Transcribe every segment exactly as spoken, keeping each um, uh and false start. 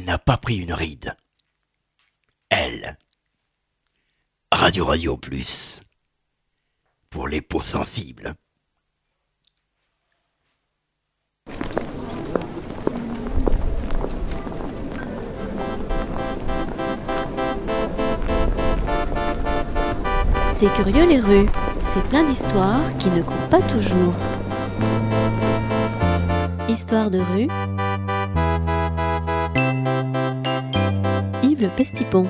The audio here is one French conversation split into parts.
Elle n'a pas pris une ride. Elle. Radio Radio Plus. Pour les peaux sensibles. C'est curieux les rues, c'est plein d'histoires qui ne courent pas toujours. Histoire de rue, Yves Le Pestipon.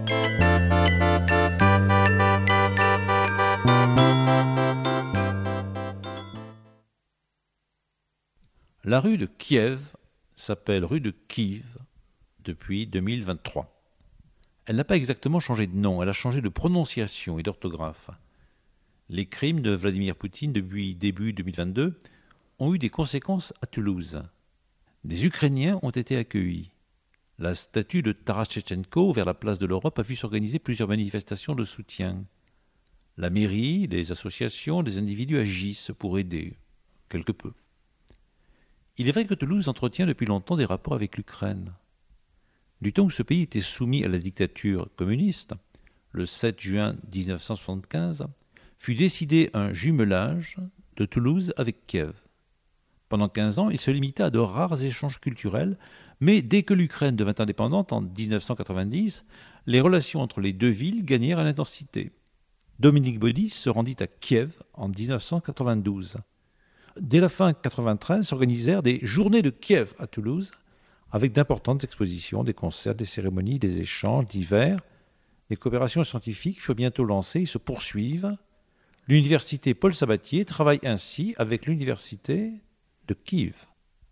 La rue de Kiev s'appelle rue de Kiev depuis deux mille vingt-trois. Elle n'a pas exactement changé de nom, elle a changé de prononciation et d'orthographe. Les crimes de Vladimir Poutine depuis début deux mille vingt-deux ont eu des conséquences à Toulouse. Des Ukrainiens ont été accueillis. La statue de Taras Shevchenko vers la place de l'Europe a vu s'organiser plusieurs manifestations de soutien. La mairie, les associations, les individus agissent pour aider, quelque peu. Il est vrai que Toulouse entretient depuis longtemps des rapports avec l'Ukraine. Du temps où ce pays était soumis à la dictature communiste, le sept juin dix-neuf cent soixante-quinze, fut décidé un jumelage de Toulouse avec Kiev. Pendant quinze ans, il se limita à de rares échanges culturels, mais dès que l'Ukraine devint indépendante en dix-neuf cent quatre-vingt-dix, les relations entre les deux villes gagnèrent en intensité. Dominique Baudis se rendit à Kiev en dix-neuf cent quatre-vingt-douze. Dès la fin quatre-vingt-treize, s'organisèrent des journées de Kiev à Toulouse, avec d'importantes expositions, des concerts, des cérémonies, des échanges divers. Les coopérations scientifiques furent bientôt lancées et se poursuivent. L'université Paul Sabatier travaille ainsi avec l'université de Kiev.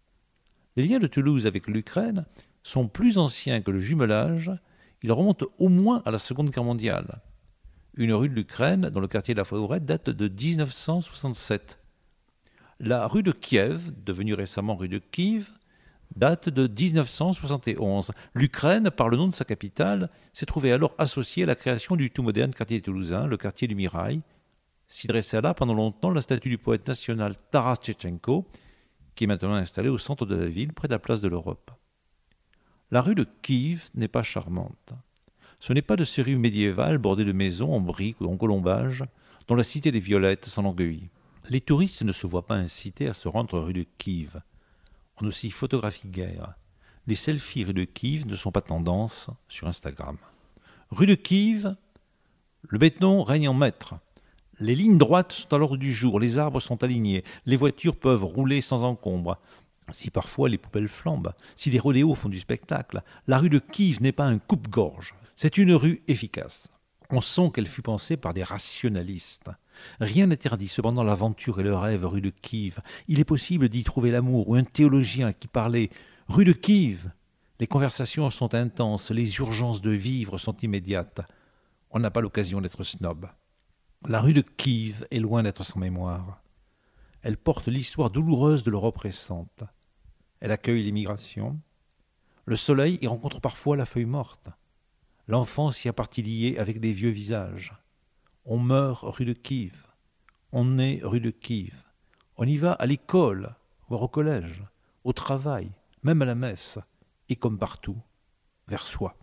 Les liens de Toulouse avec l'Ukraine sont plus anciens que le jumelage. Ils remontent au moins à la Seconde Guerre mondiale. Une rue de l'Ukraine, dans le quartier de la Faourette, date de dix-neuf cent soixante-sept. La rue de Kiev, devenue récemment rue de Kiev, date de dix-neuf cent soixante et onze. L'Ukraine, par le nom de sa capitale, s'est trouvée alors associée à la création du tout moderne quartier toulousain, le quartier du Mirail. S'y dressait là pendant longtemps la statue du poète national Taras Shevchenko, qui est maintenant installée au centre de la ville, près de la place de l'Europe. La rue de Kiev n'est pas charmante. Ce n'est pas de ces rues médiévales bordées de maisons en briques ou en colombage, dont la cité des Violettes s'enorgueillit. Les touristes ne se voient pas incités à se rendre rue de Kiev. On ne s'y photographie guère. Les selfies rue de Kiev ne sont pas tendance sur Instagram. Rue de Kiev, le béton règne en maître. Les lignes droites sont à l'ordre du jour, les arbres sont alignés, les voitures peuvent rouler sans encombre. Si parfois les poubelles flambent, si les rodéos font du spectacle, la rue de Kiev n'est pas un coupe-gorge. C'est une rue efficace. On sent qu'elle fut pensée par des rationalistes. Rien n'interdit cependant l'aventure et le rêve rue de Kiev. Il est possible d'y trouver l'amour ou un théologien qui parlait rue de Kiev. Les conversations sont intenses, les urgences de vivre sont immédiates. On n'a pas l'occasion d'être snob. La rue de Kiev est loin d'être sans mémoire. Elle porte l'histoire douloureuse de l'Europe récente. Elle accueille l'immigration. Le soleil y rencontre parfois la feuille morte. L'enfance y a partie liée avec des vieux visages. On meurt rue de Kiev. On naît rue de Kiev. On y va à l'école, voire au collège, au travail, même à la messe, et comme partout, vers soi.